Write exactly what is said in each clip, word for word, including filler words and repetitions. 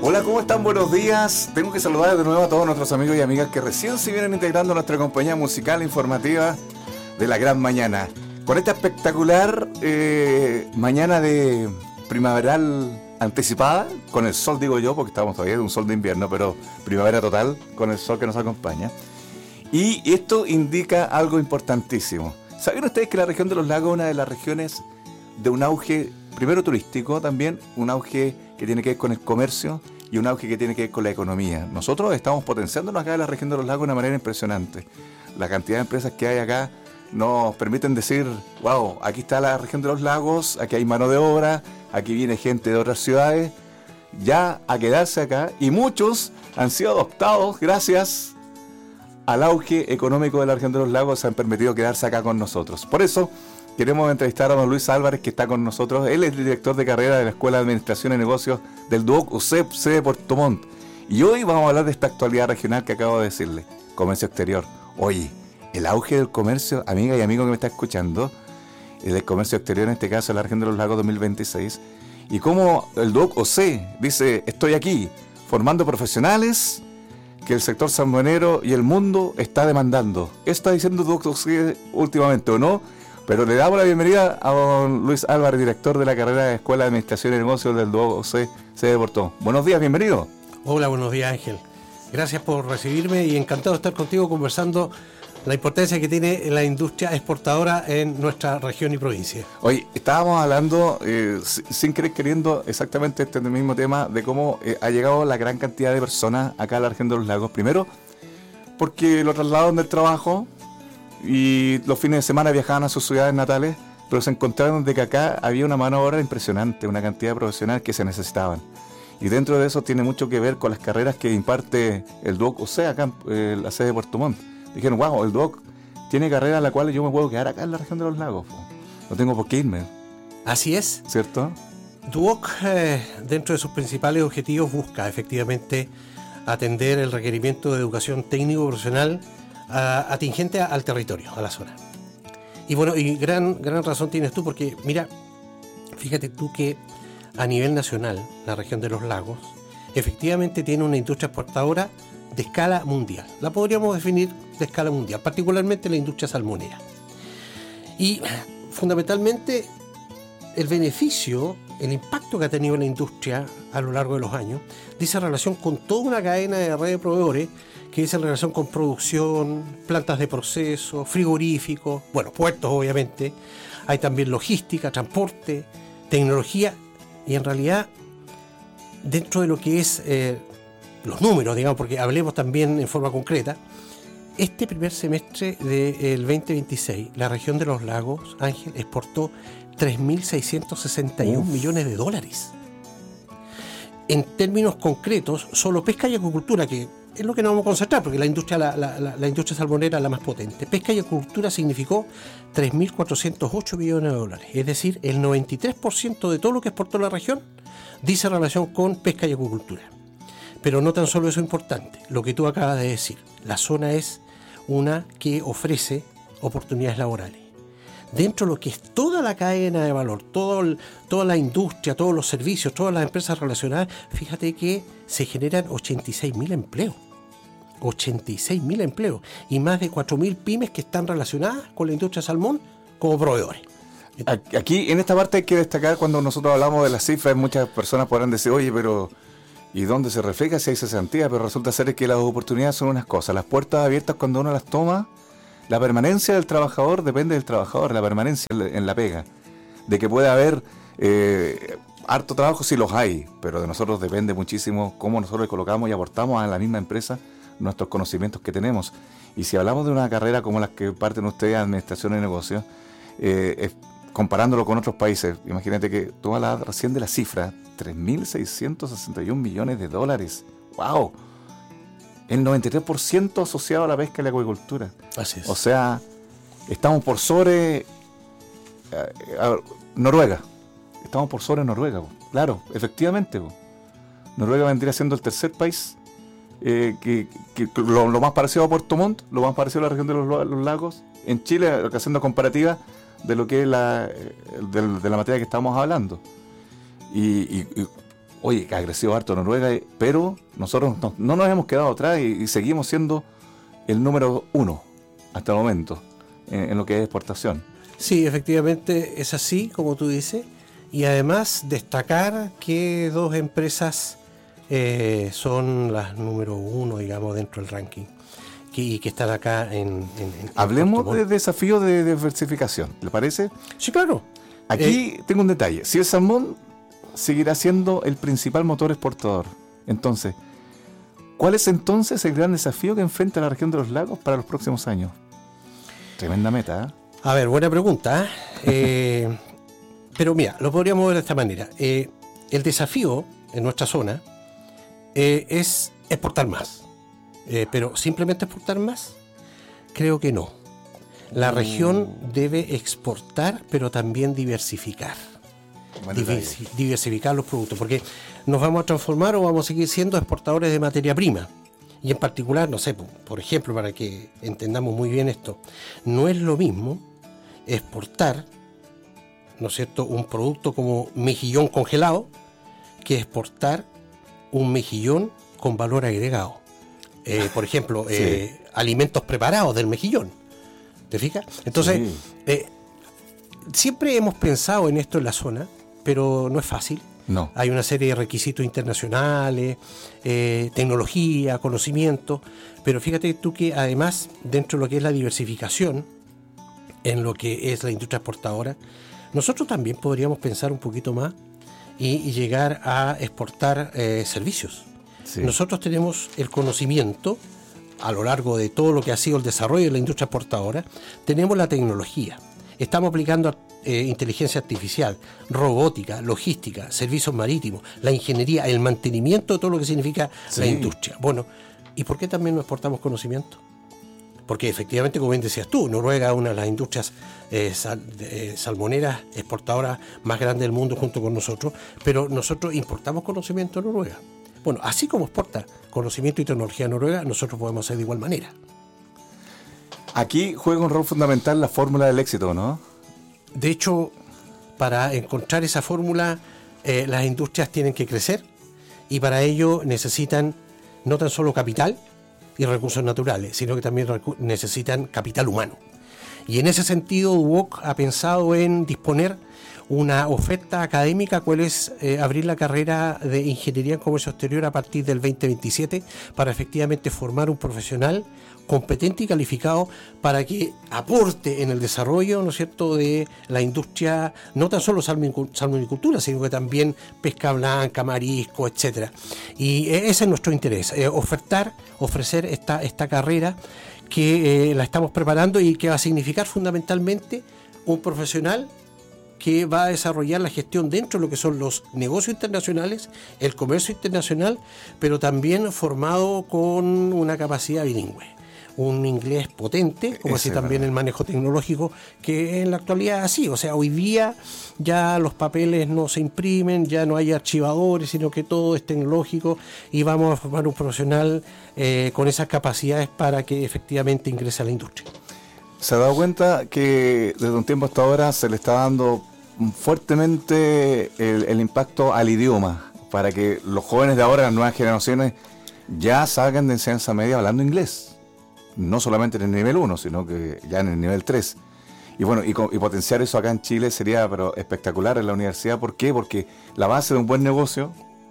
Hola, ¿cómo están? Buenos días. Tengo que saludar de nuevo a todos nuestros amigos y amigas que recién se vienen integrando a nuestra compañía musical informativa de la gran mañana. Con esta espectacular eh, mañana de primaveral anticipada, con el sol digo yo, porque estamos todavía de un sol de invierno, pero primavera total, con el sol que nos acompaña. Y esto indica algo importantísimo. ¿Saben ustedes que la región de los lagos es una de las regiones de un auge, primero turístico también, un auge que tiene que ver con el comercio y un auge que tiene que ver con la economía? Nosotros estamos potenciándonos acá en la región de los lagos de una manera impresionante. La cantidad de empresas que hay acá nos permiten decir, wow, aquí está la región de los lagos, aquí hay mano de obra, aquí viene gente de otras ciudades, ya a quedarse acá, y muchos han sido adoptados gracias al auge económico de la región de los lagos, se han permitido quedarse acá con nosotros. Por eso queremos entrevistar a don Luis Álvarez, que está con nosotros. Él es el director de carrera de la Escuela de Administración y Negocios del Duoc U C E P, sede Puerto Montt. Y hoy vamos a hablar de esta actualidad regional que acabo de decirle, comercio exterior. Oye, el auge del comercio, amiga y amigo que me está escuchando, el comercio exterior, en este caso en la región de los lagos dos mil veintiséis, y cómo el Duoc U C E dice, estoy aquí, formando profesionales que el sector salmonero y el mundo está demandando. Eso está diciendo el Duoc U C E últimamente, ¿o no? Pero le damos la bienvenida a don Luis Álvarez, director de la carrera de Escuela de Administración y Negocios del Duoc U C E, sede de Puerto Montt. Buenos días, bienvenido. Hola, buenos días, Ángel. Gracias por recibirme y encantado de estar contigo conversando la importancia que tiene la industria exportadora en nuestra región y provincia. Hoy estábamos hablando, eh, sin querer queriendo, exactamente este mismo tema, de cómo eh, ha llegado la gran cantidad de personas acá a la región de los lagos. Primero, porque lo trasladaron del trabajo y los fines de semana viajaban a sus ciudades natales, pero se encontraron de que acá había una mano de obra impresionante, una cantidad de profesionales que se necesitaban. Y dentro de eso tiene mucho que ver con las carreras que imparte el Duoc U C E acá en eh, la sede de Puerto Montt. Dijeron, wow, el Duoc tiene carreras en las cuales yo me puedo quedar acá en la región de los lagos. No tengo por qué irme. Así es. ¿Cierto? Duoc, eh, dentro de sus principales objetivos, busca efectivamente atender el requerimiento de educación técnico-profesional uh, atingente al territorio, a la zona. Y bueno, y gran, gran razón tienes tú, porque mira, fíjate tú que a nivel nacional, la región de los lagos, efectivamente tiene una industria exportadora de escala mundial. La podríamos definir de escala mundial, particularmente la industria salmonera. Y fundamentalmente el beneficio, el impacto que ha tenido la industria a lo largo de los años, dice relación con toda una cadena de red de proveedores que dice relación con producción, plantas de proceso, frigoríficos, bueno, puertos obviamente, hay también logística, transporte, tecnología, y en realidad dentro de lo que es eh, los números, digamos, porque hablemos también en forma concreta, este primer semestre del veinte veintiséis, la región de los lagos, Ángel, exportó tres mil seiscientos sesenta y uno Uf. millones de dólares. En términos concretos, solo pesca y acuicultura, que es lo que nos vamos a concentrar, porque la industria, la, la, la, la industria salmonera es la más potente. Pesca y acuicultura significó tres mil cuatrocientos ocho millones de dólares, es decir, el noventa y tres por ciento de todo lo que exportó la región dice relación con pesca y acuicultura. Pero no tan solo eso es importante, lo que tú acabas de decir, la zona es una que ofrece oportunidades laborales. Dentro de lo que es toda la cadena de valor, todo el, toda la industria, todos los servicios, todas las empresas relacionadas, fíjate que se generan ochenta y seis mil empleos. ochenta y seis mil empleos y más de cuatro mil pymes que están relacionadas con la industria salmón como proveedores. Aquí en esta parte hay que destacar, cuando nosotros hablamos de las cifras, muchas personas podrán decir, oye, pero ¿y dónde se refleja si hay cesantía? Pero resulta ser que las oportunidades son unas cosas. Las puertas abiertas, cuando uno las toma, la permanencia del trabajador depende del trabajador, la permanencia en la pega. De que puede haber eh, harto trabajo, sí los hay, pero de nosotros depende muchísimo cómo nosotros le colocamos y aportamos a la misma empresa nuestros conocimientos que tenemos. Y si hablamos de una carrera como las que parten ustedes, Administración y Negocios, eh, es, comparándolo con otros países, imagínate que tú hablas recién de la cifra, tres mil seiscientos sesenta y uno millones de dólares. ¡Wow! El noventa y tres por ciento asociado a la pesca y la acuicultura. Así es. O sea, estamos por sobre eh, a, Noruega. Estamos por sobre Noruega. Po. Claro, efectivamente. Po. Noruega vendría siendo el tercer país eh, que, que lo, lo más parecido a Puerto Montt, lo más parecido a la región de los, los lagos. En Chile, haciendo comparativa de lo que es la, de, de la materia que estamos hablando. Y, y, y oye, que ha crecido harto Noruega, pero nosotros no, no nos hemos quedado atrás y, y seguimos siendo el número uno hasta el momento en, en lo que es exportación. Sí, efectivamente es así, como tú dices, y además destacar que dos empresas eh, son las número uno, digamos, dentro del ranking, que, y que están acá en... en, en Hablemos de desafío de diversificación, ¿le parece? Sí, claro. Aquí eh, tengo un detalle, si el salmón seguirá siendo el principal motor exportador, entonces, ¿cuál es entonces el gran desafío que enfrenta la región de los lagos para los próximos años? Tremenda meta, ¿eh? A ver, buena pregunta. Eh, pero mira, lo podríamos ver de esta manera. Eh, el desafío en nuestra zona eh, es exportar más. Eh, pero simplemente exportar más, creo que no. La mm. región debe exportar, pero también diversificar. Diversi- diversificar los productos, porque nos vamos a transformar o vamos a seguir siendo exportadores de materia prima. Y en particular, no sé, por ejemplo, para que entendamos muy bien esto, no es lo mismo exportar, ¿no es cierto?, un producto como mejillón congelado que exportar un mejillón con valor agregado. Eh, por ejemplo, sí. eh, alimentos preparados del mejillón. ¿Te fijas? Entonces, sí. eh, siempre hemos pensado en esto en la zona, pero no es fácil. No. Hay una serie de requisitos internacionales, eh, tecnología, conocimiento, pero fíjate tú que además, dentro de lo que es la diversificación, en lo que es la industria exportadora, nosotros también podríamos pensar un poquito más y, y llegar a exportar eh, servicios. Sí. Nosotros tenemos el conocimiento, a lo largo de todo lo que ha sido el desarrollo de la industria exportadora, tenemos la tecnología, estamos aplicando eh, inteligencia artificial, robótica, logística, servicios marítimos, la ingeniería, el mantenimiento de todo lo que significa sí. la industria. Bueno, ¿y por qué también no exportamos conocimiento? Porque efectivamente, como bien decías tú, Noruega es una de las industrias eh, sal, eh, salmoneras exportadoras más grandes del mundo junto con nosotros, pero nosotros importamos conocimiento a Noruega. Bueno, así como exporta conocimiento y tecnología a Noruega, nosotros podemos hacer de igual manera. Aquí juega un rol fundamental la fórmula del éxito, ¿no? De hecho, para encontrar esa fórmula, eh, las industrias tienen que crecer y para ello necesitan no tan solo capital y recursos naturales, sino que también recu- necesitan capital humano. Y en ese sentido, Duoc ha pensado en disponer una oferta académica, cuál es eh, abrir la carrera de Ingeniería en Comercio Exterior a partir del veinte veintisiete para efectivamente formar un profesional competente y calificado para que aporte en el desarrollo, ¿no es cierto?, de la industria, no tan solo salmonicultura, sino que también pesca blanca, marisco, etcétera. Y ese es nuestro interés, eh, ofertar, ofrecer esta, esta carrera que eh, la estamos preparando y que va a significar fundamentalmente un profesional que va a desarrollar la gestión dentro de lo que son los negocios internacionales, el comercio internacional, pero también formado con una capacidad bilingüe. Un inglés potente, como así también el manejo tecnológico, que en la actualidad es así. O sea, hoy día ya los papeles no se imprimen, ya no hay archivadores, sino que todo es tecnológico y vamos a formar un profesional eh, con esas capacidades para que efectivamente ingrese a la industria. ¿Se ha dado cuenta que desde un tiempo hasta ahora se le está dando fuertemente el, el impacto al idioma para que los jóvenes de ahora, las nuevas generaciones, ya salgan de enseñanza media hablando inglés? No solamente en el nivel uno, sino que ya en el nivel tres. Y bueno, y, y potenciar eso acá en Chile sería pero espectacular en la universidad. ¿Por qué? Porque la base de un buen negocio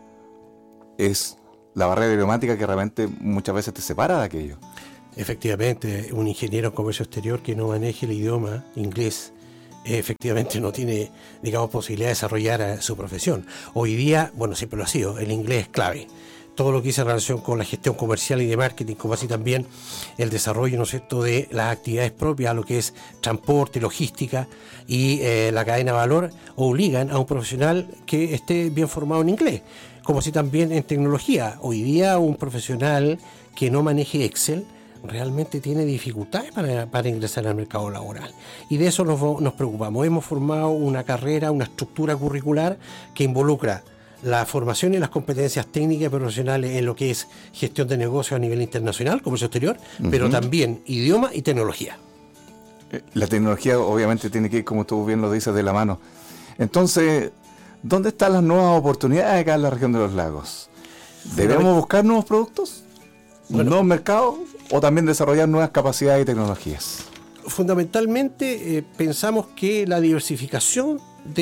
es la barrera idiomática que realmente muchas veces te separa de aquello. Efectivamente, un ingeniero en comercio exterior que no maneje el idioma inglés, efectivamente no tiene, digamos, posibilidad de desarrollar su profesión. Hoy día, bueno, siempre lo ha sido, el inglés es clave. Todo lo que dice en relación con la gestión comercial y de marketing, como así también el desarrollo, ¿no es cierto?, de las actividades propias, lo que es transporte, logística y eh, la cadena de valor, obligan a un profesional que esté bien formado en inglés. Como así también en tecnología. Hoy día un profesional que no maneje Excel realmente tiene dificultades para, para ingresar al mercado laboral. Y de eso nos, nos preocupamos. Hemos formado una carrera, una estructura curricular que involucra la formación y las competencias técnicas y profesionales en lo que es gestión de negocios a nivel internacional, comercio exterior, uh-huh. pero también idioma y tecnología. La tecnología obviamente tiene que ir, como tú bien lo dices, de la mano. Entonces, ¿Dónde están las nuevas oportunidades acá en la región de los lagos? ¿Debemos buscar nuevos productos? Bueno, ¿nuevos mercados? ¿O también desarrollar nuevas capacidades y tecnologías? Fundamentalmente eh, pensamos que la diversificación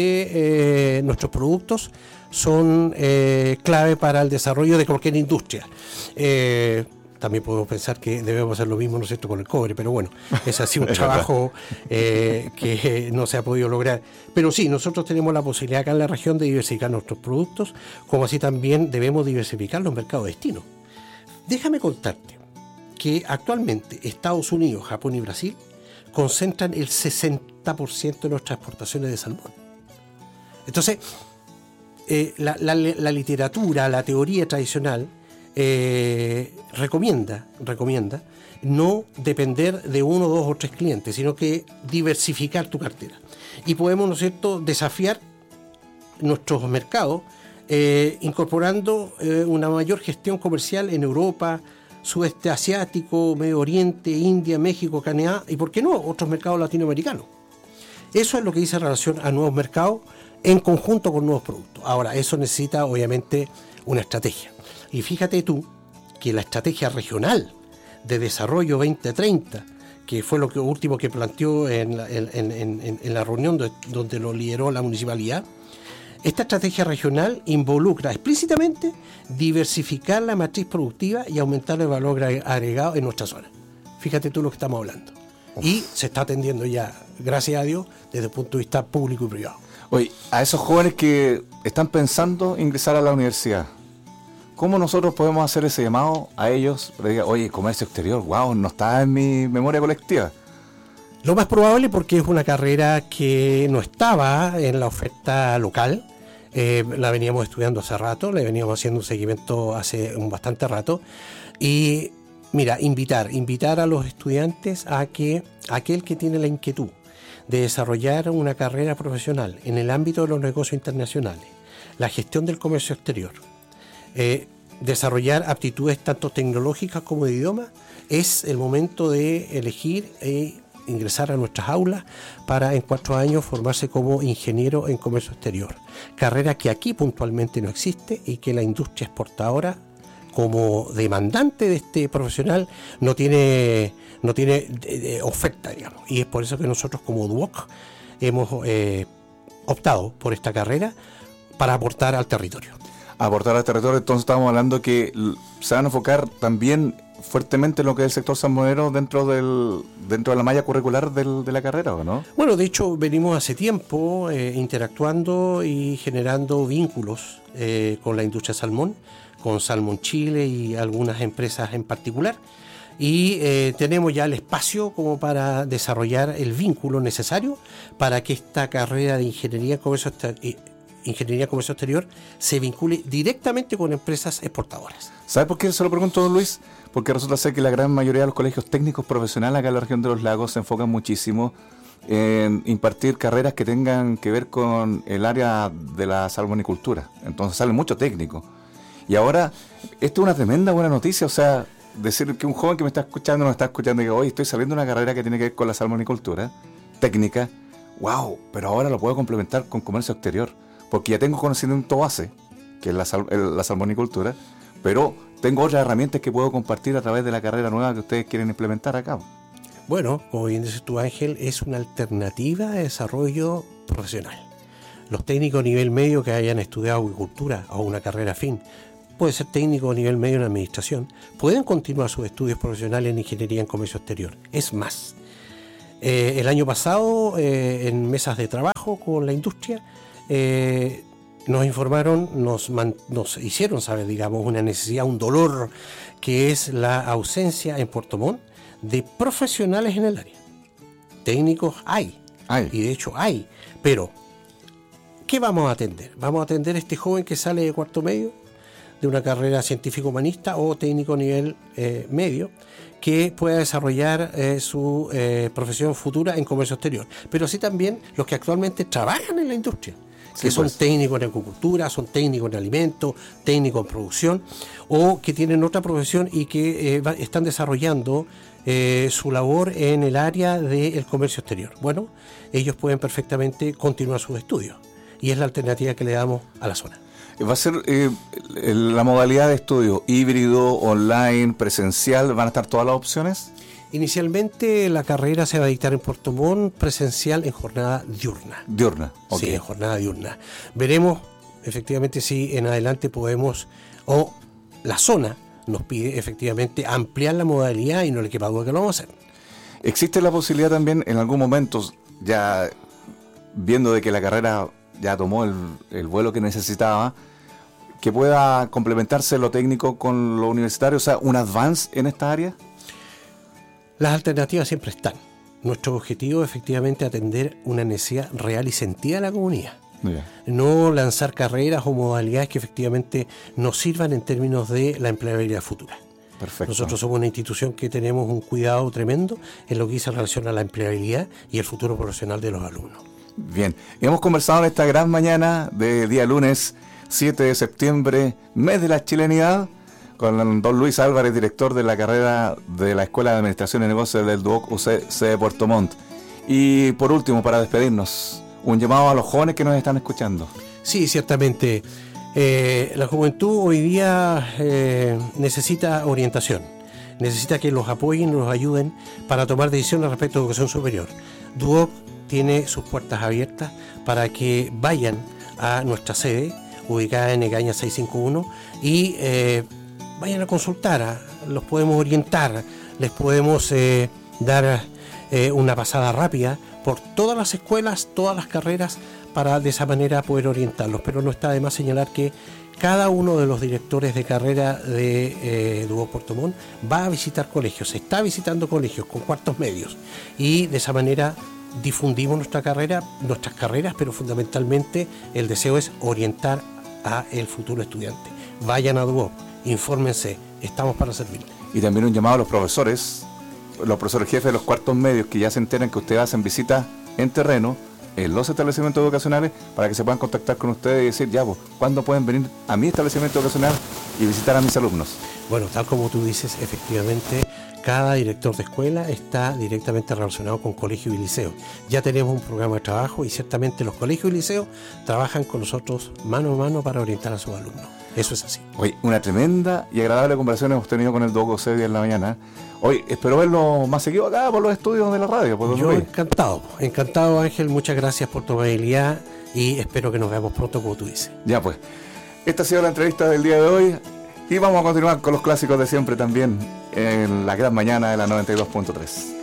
de eh, nuestros productos son eh, clave para el desarrollo de cualquier industria. Eh, también podemos pensar que debemos hacer lo mismo, ¿no es cierto?, con el cobre, pero bueno, es así un trabajo eh, que no se ha podido lograr. Pero sí, nosotros tenemos la posibilidad acá en la región de diversificar nuestros productos, como así también debemos diversificar los mercados de destino. Déjame contarte que actualmente Estados Unidos, Japón y Brasil concentran el sesenta por ciento de nuestras exportaciones de salmón. Entonces, eh, la, la, la literatura, la teoría tradicional eh, recomienda, recomienda no depender de uno, dos o tres clientes, sino que diversificar tu cartera. Y podemos, ¿no es cierto?, desafiar nuestros mercados eh, incorporando eh, una mayor gestión comercial en Europa, Sudeste Asiático, Medio Oriente, India, México, Canadá y, ¿por qué no?, otros mercados latinoamericanos. Eso es lo que dice en relación a nuevos mercados en conjunto con nuevos productos. Ahora, eso necesita obviamente una estrategia. Y fíjate tú que la estrategia regional de desarrollo veinte treinta, que fue lo que, último que planteó en la, en, en, en, en la reunión de, donde lo lideró la municipalidad, esta estrategia regional involucra explícitamente diversificar la matriz productiva y aumentar el valor agregado en nuestra zona. Fíjate tú lo que estamos hablando. Uf. Y se está atendiendo ya, gracias a Dios, desde el punto de vista público y privado. Oye, a esos jóvenes que están pensando ingresar a la universidad, ¿cómo nosotros podemos hacer ese llamado a ellos? Para diga, oye, comercio exterior, wow, no está en mi memoria colectiva. Lo más probable, porque es una carrera que no estaba en la oferta local. Eh, la veníamos estudiando hace rato, le veníamos haciendo un seguimiento hace un bastante rato. Y mira, invitar, invitar a los estudiantes a que aquel que tiene la inquietud de desarrollar una carrera profesional en el ámbito de los negocios internacionales, la gestión del comercio exterior, eh, desarrollar aptitudes tanto tecnológicas como de idioma, es el momento de elegir e ingresar a nuestras aulas para en cuatro años formarse como ingeniero en comercio exterior, carrera que aquí puntualmente no existe y que la industria exportadora, como demandante de este profesional, no tiene no tiene de, de oferta, digamos, y es por eso que nosotros como D U O C hemos eh, optado por esta carrera para aportar al territorio. Aportar al territorio, entonces estamos hablando que se van a enfocar también fuertemente en lo que es el sector salmonero dentro del dentro de la malla curricular del, de la carrera, ¿o no? Bueno, de hecho venimos hace tiempo eh, interactuando y generando vínculos eh, con la industria salmón, con Salmon Chile y algunas empresas en particular, y eh, tenemos ya el espacio como para desarrollar el vínculo necesario para que esta carrera de ingeniería en comercio exterior, ingeniería en comercio exterior se vincule directamente con empresas exportadoras. ¿Sabe por qué se lo pregunto, don Luis? Porque resulta ser que la gran mayoría de los colegios técnicos profesionales acá en la región de los lagos se enfocan muchísimo en impartir carreras que tengan que ver con el área de la salmonicultura. Entonces sale mucho técnico. Y ahora, esto es una tremenda buena noticia, o sea, decir que un joven que me está escuchando, me está escuchando y que hoy estoy saliendo de una carrera que tiene que ver con la salmonicultura técnica, wow, pero ahora lo puedo complementar con comercio exterior, porque ya tengo conocimiento base, que es la, sal, la salmonicultura, pero tengo otras herramientas que puedo compartir a través de la carrera nueva que ustedes quieren implementar acá. Bueno, como bien dices tú, Ángel, es una alternativa de desarrollo profesional. Los técnicos a nivel medio que hayan estudiado agricultura o una carrera afín, puede ser técnico a nivel medio en administración, pueden continuar sus estudios profesionales en ingeniería en comercio exterior. Es más, eh, el año pasado, eh, en mesas de trabajo con la industria, eh, nos informaron, nos, man, nos hicieron saber, digamos, una necesidad, un dolor, que es la ausencia en Puerto Montt de profesionales en el área. Técnicos hay, hay, y de hecho hay, pero ¿qué vamos a atender? Vamos a atender a este joven que sale de cuarto medio, de una carrera científico-humanista o técnico a nivel eh, medio, que pueda desarrollar eh, su eh, profesión futura en comercio exterior. Pero así también los que actualmente trabajan en la industria, que sí, son pues. técnicos en agricultura, son técnicos en alimentos, técnicos en producción, o que tienen otra profesión y que eh, va, están desarrollando eh, su labor en el área del comercio exterior. Bueno, ellos pueden perfectamente continuar sus estudios. y es la alternativa que le damos a la zona. ¿Va a ser eh, la modalidad de estudio híbrido, online, presencial? ¿Van a estar todas las opciones? Inicialmente la carrera se va a dictar en Puerto Montt, presencial en jornada diurna. Diurna, ok. Sí, en jornada diurna. Veremos efectivamente si en adelante podemos, o la zona nos pide efectivamente ampliar la modalidad y no le quepa duda que lo vamos a hacer. ¿Existe la posibilidad también en algún momento, ya viendo de que la carrera ya tomó el, el vuelo que necesitaba, que pueda complementarse lo técnico con lo universitario, o sea, un advance en esta área? Las alternativas siempre están. Nuestro objetivo es efectivamente atender una necesidad real y sentida de la comunidad. Yeah. No lanzar carreras o modalidades que efectivamente nos sirvan en términos de la empleabilidad futura. Perfecto. Nosotros somos una institución que tenemos un cuidado tremendo en lo que dice en relación a la empleabilidad y el futuro profesional de los alumnos. Bien, hemos conversado en esta gran mañana de día lunes siete de septiembre, mes de la chilenidad, con don Luis Álvarez, director de la carrera de la Escuela de Administración y Negocios del Duoc U C C de Puerto Montt. Y por último, para despedirnos, un llamado a los jóvenes que nos están escuchando. Sí, ciertamente. Eh, la juventud hoy día eh, necesita orientación, necesita que los apoyen y los ayuden para tomar decisiones respecto a educación superior. Duoc tiene sus puertas abiertas para que vayan a nuestra sede, ubicada en Egaña seiscientos cincuenta y uno, y eh, vayan a consultar, a, los podemos orientar, les podemos eh, dar eh, una pasada rápida por todas las escuelas, todas las carreras, para de esa manera poder orientarlos. Pero no está de más señalar que cada uno de los directores de carrera de eh, Duoc Puerto Montt va a visitar colegios, está visitando colegios con cuartos medios, y de esa manera difundimos nuestra carrera, nuestras carreras, pero fundamentalmente el deseo es orientar a el futuro estudiante. Vayan a Duoc, infórmense, estamos para servirles. Y también un llamado a los profesores, los profesores jefes de los cuartos medios, que ya se enteran que ustedes hacen visitas en terreno en los establecimientos educacionales, para que se puedan contactar con ustedes y decir, ya, pues, ¿cuándo pueden venir a mi establecimiento educacional y visitar a mis alumnos? Bueno, tal como tú dices, efectivamente, cada director de escuela está directamente relacionado con colegio y liceo. Ya tenemos un programa de trabajo y ciertamente los colegios y liceos trabajan con nosotros mano a mano para orientar a sus alumnos. Eso es así. Hoy una tremenda y agradable conversación hemos tenido con el Duoc U C D en la mañana. Hoy espero verlo más seguido acá por los estudios de la radio. Por Yo encantado, encantado Ángel, muchas gracias por tu amabilidad y espero que nos veamos pronto como tú dices. Ya pues, esta ha sido la entrevista del día de hoy y vamos a continuar con los clásicos de siempre también en la gran mañana de la noventa y dos punto tres.